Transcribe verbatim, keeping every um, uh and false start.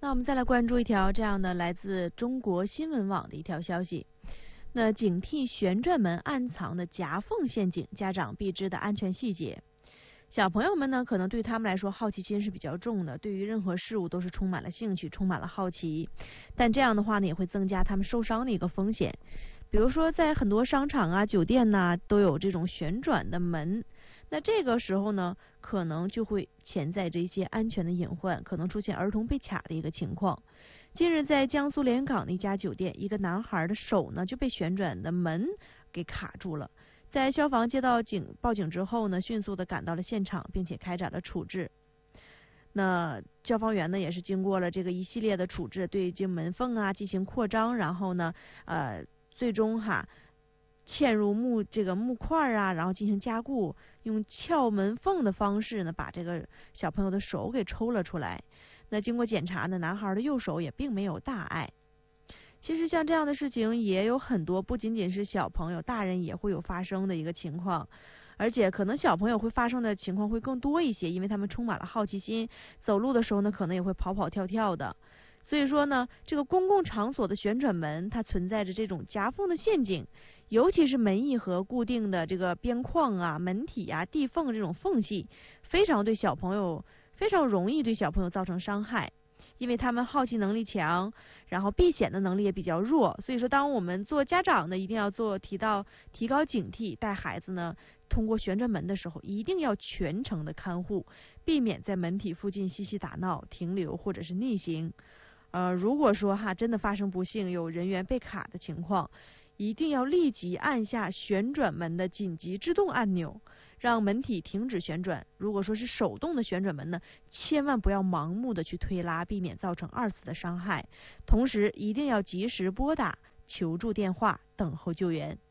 那我们再来关注一条这样的来自中国新闻网的一条消息。那警惕旋转门暗藏的夹缝陷阱，家长必知的安全细节。小朋友们呢，可能对他们来说好奇心是比较重的，对于任何事物都是充满了兴趣，充满了好奇。但这样的话呢，也会增加他们受伤的一个风险。比如说，在很多商场啊、酒店呐、都有这种旋转的门。那这个时候呢，可能就会潜在着一些安全的隐患，可能出现儿童被卡的一个情况。近日，在江苏连云港的一家酒店，一个男孩的手呢就被旋转的门给卡住了。在消防接到警报警之后呢，迅速的赶到了现场，并且开展了处置。那消防员呢，也是经过了这个一系列的处置，对这门缝啊进行扩张，然后呢，呃，最终哈。嵌入木这个木块啊，然后进行加固，用撬门缝的方式呢，把这个小朋友的手给抽了出来。那经过检查呢，男孩的右手也并没有大碍。其实像这样的事情也有很多，不仅仅是小朋友，大人也会有发生的一个情况。而且可能小朋友会发生的情况会更多一些，因为他们充满了好奇心，走路的时候呢，可能也会跑跑跳跳的。所以说呢，这个公共场所的旋转门，它存在着这种夹缝的陷阱，尤其是门翼和固定的这个边框啊、门体啊、地缝这种缝隙，非常对小朋友非常容易对小朋友造成伤害。因为他们好奇能力强，然后避险的能力也比较弱，所以说当我们做家长呢，一定要做提到提高警惕，带孩子呢通过旋转门的时候，一定要全程的看护，避免在门体附近嬉戏打闹、停留或者是逆行。呃，如果说哈真的发生不幸有人员被卡的情况，一定要立即按下旋转门的紧急制动按钮，让门体停止旋转。如果说是手动的旋转门呢，千万不要盲目的去推拉，避免造成二次的伤害。同时，一定要及时拨打求助电话，等候救援。